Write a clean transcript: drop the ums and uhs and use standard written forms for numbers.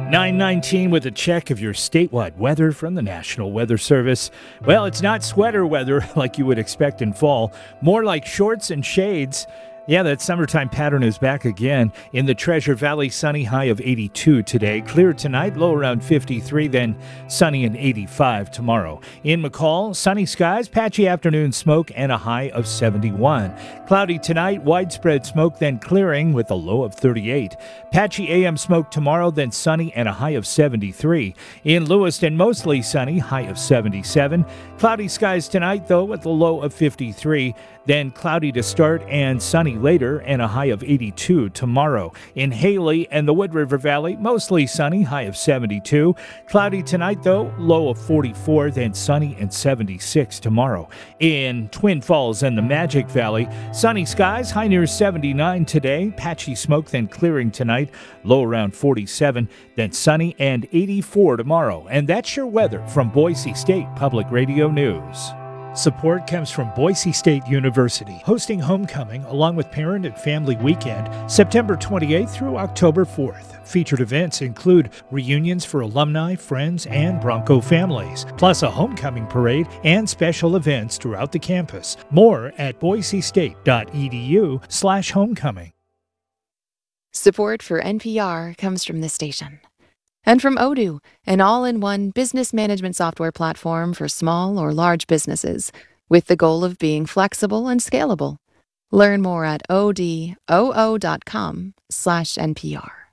919 with a check of your statewide weather from the National Weather Service. Well, it's not sweater weather like you would expect in fall, more like shorts and shades. Yeah, that summertime pattern is back again. In the Treasure Valley, sunny high of 82 today. Clear tonight, low around 53, then sunny and 85 tomorrow. In McCall, sunny skies, patchy afternoon smoke, and a high of 71. Cloudy tonight, widespread smoke, then clearing with a low of 38. Patchy AM smoke tomorrow, then sunny and a high of 73. In Lewiston, mostly sunny, high of 77. Cloudy skies tonight, though, with a low of 53. Then cloudy to start and sunny later and a high of 82 tomorrow. In Haley and the Wood River Valley, mostly sunny, high of 72. Cloudy tonight, though, low of 44, then sunny and 76 tomorrow. In Twin Falls and the Magic Valley, sunny skies, high near 79 today. Patchy smoke, then clearing tonight, low around 47, then sunny and 84 tomorrow. And that's your weather from Boise State Public Radio News. Support comes from Boise State University, hosting Homecoming along with Parent and Family Weekend, September 28th through October 4th. Featured events include reunions for alumni, friends, and Bronco families, plus a homecoming parade and special events throughout the campus. More at boisestate.edu/homecoming. Support for NPR comes from this station. And from Odoo, an all-in-one business management software platform for small or large businesses, with the goal of being flexible and scalable. Learn more at odoo.com/NPR.